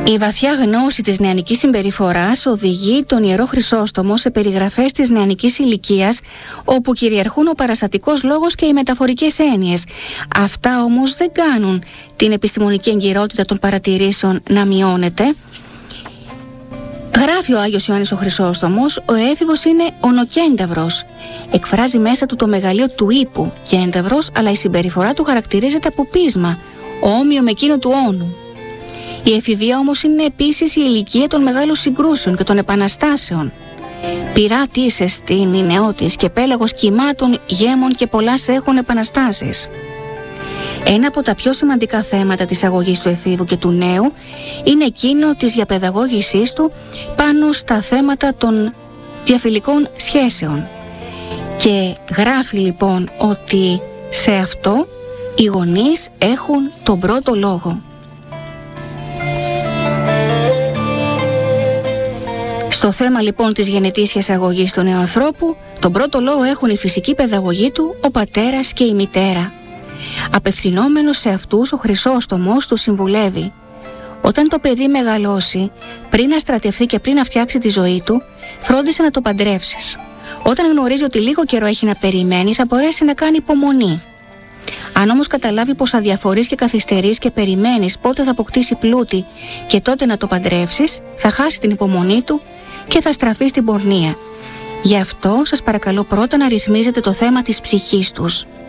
Η βαθιά γνώση της νεανικής συμπεριφοράς οδηγεί τον Ιερό Χρυσόστομο σε περιγραφές της νεανικής ηλικίας, όπου κυριαρχούν ο παραστατικός λόγος και οι μεταφορικές έννοιες. Αυτά όμως δεν κάνουν την επιστημονική εγκυρότητα των παρατηρήσεων να μειώνεται. Γράφει ο Άγιος Ιωάννης ο Χρυσόστομος, ο έφηβος είναι ονοκένταυρος. Εκφράζει μέσα του το μεγαλείο του ύπου κένταυρος, αλλά η συμπεριφορά του χαρακτηρίζεται από πείσμα, όμοιο με εκείνο του όνου. Η εφηβεία όμως είναι επίσης η ηλικία των μεγάλων συγκρούσεων και των επαναστάσεων. Πειράτης εστίν η νεότης και πέλαγος κυμάτων γέμων και πολλάς έχουν επαναστάσεις. Ένα από τα πιο σημαντικά θέματα της αγωγής του εφήβου και του νέου είναι εκείνο της διαπαιδαγώγησής του πάνω στα θέματα των διαφιλικών σχέσεων. Και γράφει λοιπόν ότι σε αυτό οι γονείς έχουν τον πρώτο λόγο. Στο θέμα λοιπόν της γενετήσιας αγωγής του νέου ανθρώπου, τον πρώτο λόγο έχουν η φυσική παιδαγωγή του, ο πατέρας και η μητέρα. Απευθυνόμενος σε αυτούς, ο Χρυσόστομος του συμβουλεύει: όταν το παιδί μεγαλώσει, πριν να στρατευτεί και πριν να φτιάξει τη ζωή του, φρόντισε να το παντρεύσεις. Όταν γνωρίζει ότι λίγο καιρό έχει να περιμένει, θα μπορέσει να κάνει υπομονή. Αν όμως καταλάβει πως αδιαφορείς και καθυστερείς και περιμένεις πότε θα αποκτήσει πλούτη και τότε να το παντρεύσεις, θα χάσει την υπομονή του και θα στραφεί στην πορνεία. Γι' αυτό σας παρακαλώ πρώτα να ρυθμίζετε το θέμα της ψυχής τους.